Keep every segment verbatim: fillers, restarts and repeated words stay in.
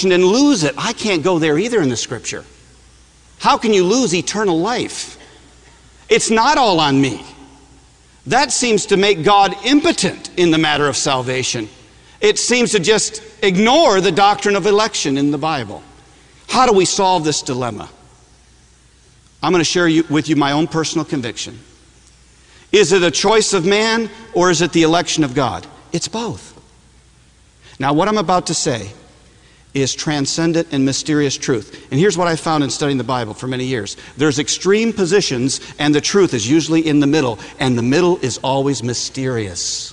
salvation and lose it. I can't go there either in the Scripture. How can you lose eternal life? It's not all on me. That seems to make God impotent in the matter of salvation. It seems to just ignore the doctrine of election in the Bible. How do we solve this dilemma? I'm going to share you, with you my own personal conviction. Is it a choice of man or is it the election of God? It's both. Now, what I'm about to say is transcendent and mysterious truth. And here's what I found in studying the Bible for many years. There's extreme positions, and the truth is usually in the middle, and the middle is always mysterious.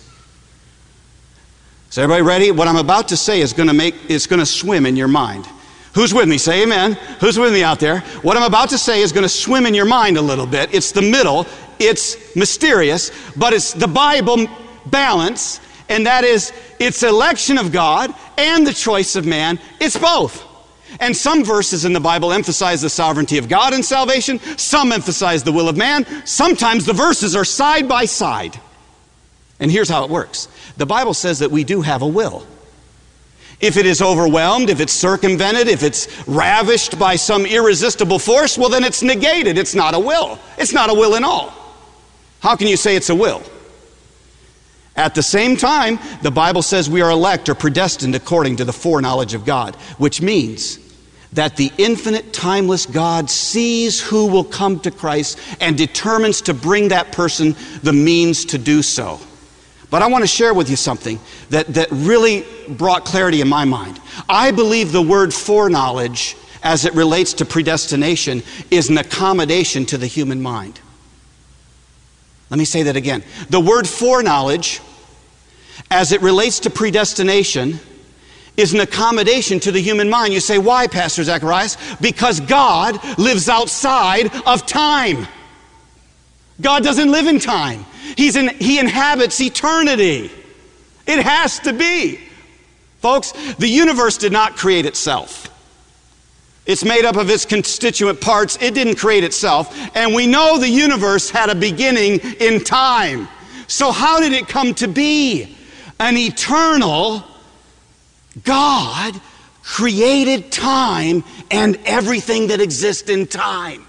So everybody ready? What I'm about to say is going to make is going to swim in your mind. Who's with me? Say amen. Who's with me out there? What I'm about to say is going to swim in your mind a little bit. It's the middle. It's mysterious, but it's the Bible balance. And that is, it's election of God and the choice of man. It's both. And some verses in the Bible emphasize the sovereignty of God in salvation. Some emphasize the will of man. Sometimes the verses are side by side. And here's how it works. The Bible says that we do have a will. If it is overwhelmed, if it's circumvented, if it's ravished by some irresistible force, well, then it's negated. It's not a will. It's not a will in all. How can you say it's a will? At the same time, the Bible says we are elect or predestined according to the foreknowledge of God, which means that the infinite, timeless God sees who will come to Christ and determines to bring that person the means to do so. But I want to share with you something that, that really brought clarity in my mind. I believe the word foreknowledge, as it relates to predestination, is an accommodation to the human mind. Let me say that again. The word foreknowledge, as it relates to predestination, is an accommodation to the human mind. You say, why, Pastor Zacharias? Because God lives outside of time. God doesn't live in time. He's in, he inhabits eternity. It has to be. Folks, the universe did not create itself. It's made up of its constituent parts. It didn't create itself. And we know the universe had a beginning in time. So how did it come to be? An eternal God created time and everything that exists in time.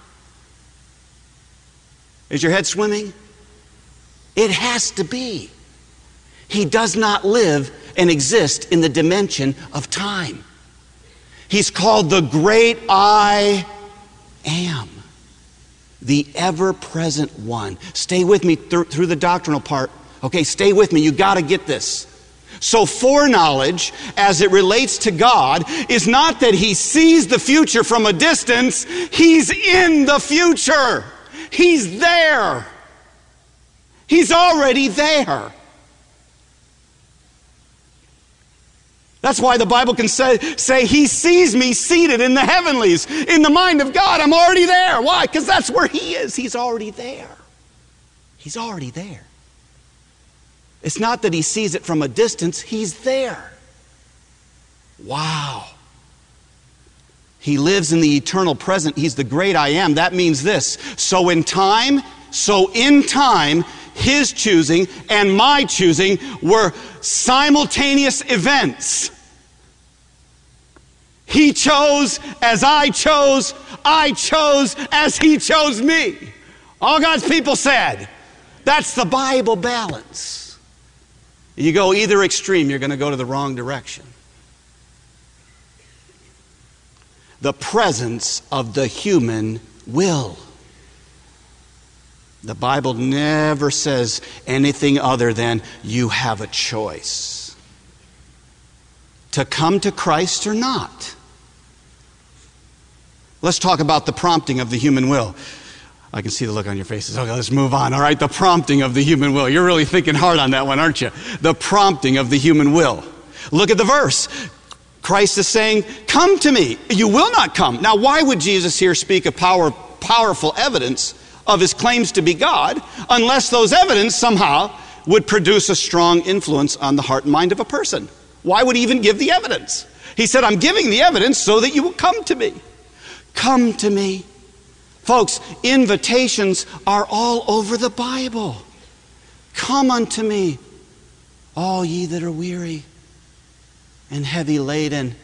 Is your head swimming? It has to be. He does not live and exist in the dimension of time. He's called the great I am, the ever-present one. Stay with me th- through the doctrinal part. Okay, stay with me. You got to get this. So foreknowledge, as it relates to God, is not that he sees the future from a distance. He's in the future. He's there. He's already there. That's why the Bible can say, say, he sees me seated in the heavenlies. In the mind of God, I'm already there. Why? Because that's where he is. He's already there. He's already there. It's not that he sees it from a distance. He's there. Wow. He lives in the eternal present. He's the great I am. That means this. So in time, so in time, his choosing and my choosing were simultaneous events. He chose as I chose. I chose as he chose me. All God's people said. That's the Bible balance. You go either extreme, you're going to go to the wrong direction. The presence of the human will. The Bible never says anything other than you have a choice to come to Christ or not. Let's talk about the prompting of the human will. I can see the look on your faces. Okay, let's move on. All right, the prompting of the human will. You're really thinking hard on that one, aren't you? The prompting of the human will. Look at the verse. Christ is saying, come to me. You will not come. Now, why would Jesus here speak of power, powerful evidence of his claims to be God, unless those evidence somehow would produce a strong influence on the heart and mind of a person? Why would he even give the evidence? He said, I'm giving the evidence so that you will come to me. Come to me. Folks, invitations are all over the Bible. Come unto me, all ye that are weary and heavy laden,